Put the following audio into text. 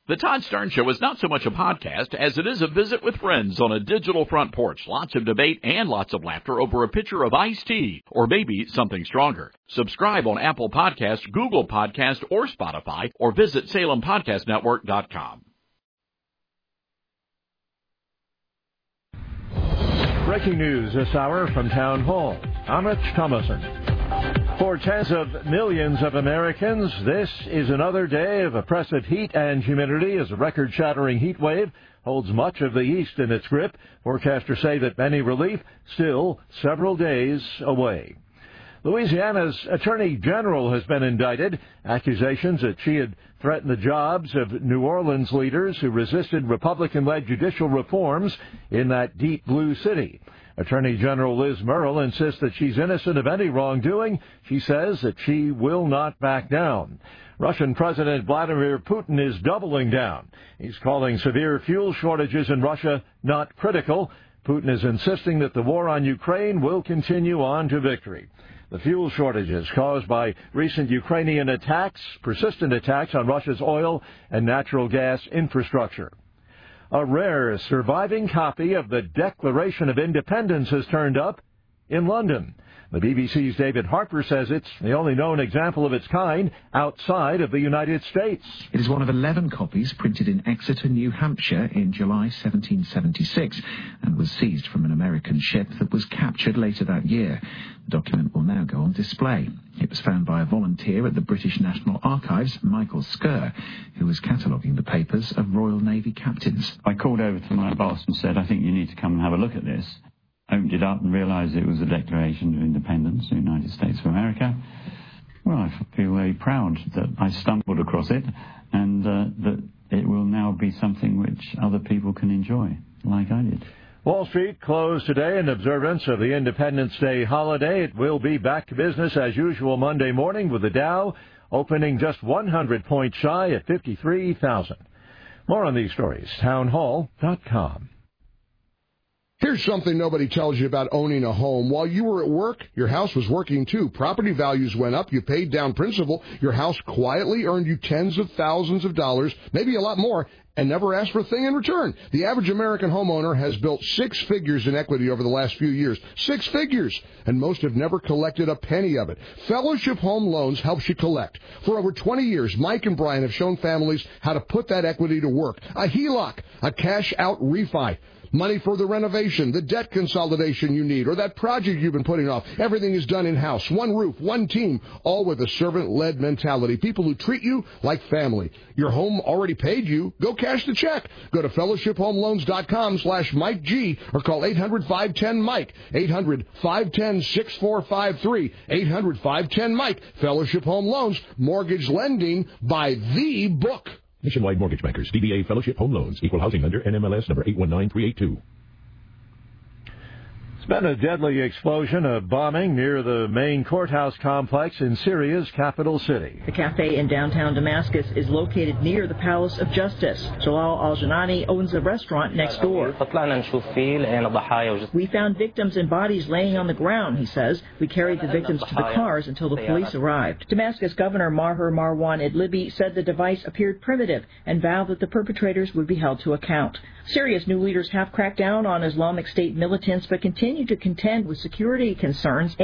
The Todd Stern Show is not so much a podcast as it is a visit with friends on a digital front porch. Lots of debate and lots of laughter over a pitcher of iced tea, or maybe something stronger. Subscribe on Apple Podcasts, Google Podcasts, or Spotify, or visit SalemPodcastNetwork.com. Breaking news this hour from Town Hall. I'm Rich Thomason. For tens of millions of Americans, this is another day of oppressive heat and humidity as a record-shattering heat wave holds much of the East in its grip. Forecasters say that any relief still several days away. Louisiana's Attorney General has been indicted. Accusations that she had threatened the jobs of New Orleans leaders who resisted Republican-led judicial reforms in that deep blue city. Attorney General Liz Murrill insists that she's innocent of any wrongdoing. She says that she will not back down. Russian President Vladimir Putin is doubling down. He's calling severe fuel shortages in Russia not critical. Putin is insisting that the war on Ukraine will continue on to victory. The fuel shortages caused by recent Ukrainian attacks, persistent attacks on Russia's oil and natural gas infrastructure. A rare surviving copy of the Declaration of Independence has turned up in London. The BBC's David Harper says it's the only known example of its kind outside of the United States. It is one of 11 copies printed in Exeter, New Hampshire in July 1776 and was seized from an American ship that was captured later that year. The document will now go on display. It was found by a volunteer at the British National Archives, Michael Skerr, who was cataloguing the papers of Royal Navy captains. I called over to my boss and said, I think you need to come and have a look at this. Opened it up and realised it was the Declaration of Independence of the United States of America. Well, I feel very proud that I stumbled across it and that it will now be something which other people can enjoy, like I did. Wall Street closed today in observance of the Independence Day holiday. It will be back to business as usual Monday morning with the Dow opening just 100 points shy at 53,000. More on these stories, townhall.com. Here's something nobody tells you about owning a home. While you were at work, your house was working too. Property values went up. You paid down principal. Your house quietly earned you tens of thousands of dollars, maybe a lot more, and never asked for a thing in return. The average American homeowner has built 6 figures in equity over the last few years. 6 figures! And most have never collected a penny of it. Fellowship Home Loans helps you collect. For over 20 years, Mike and Brian have shown families how to put that equity to work. A HELOC, a cash-out refi. Money for the renovation, the debt consolidation you need, or that project you've been putting off. Everything is done in-house. One roof, one team, all with a servant-led mentality. People who treat you like family. Your home already paid you. Go cash the check. Go to fellowshiphomeloans.com/Mike G or call 800-510-MIKE. 800-510-6453. 800-510-MIKE. Fellowship Home Loans. Mortgage lending by the book. Nationwide Mortgage Bankers, DBA Fellowship Home Loans, Equal Housing Lender, NMLS number 819382. It's been a deadly explosion, a bombing near the main courthouse complex in Syria's capital city. The cafe in downtown Damascus is located near the Palace of Justice. Jalal Al-Janani owns a restaurant next door. We found victims and bodies laying on the ground, he says. We carried the victims to the cars until the police arrived. Damascus Governor Maher Marwan Idlibi said the device appeared primitive and vowed that the perpetrators would be held to account. Syria's new leaders have cracked down on Islamic State militants but continue to contend with security concerns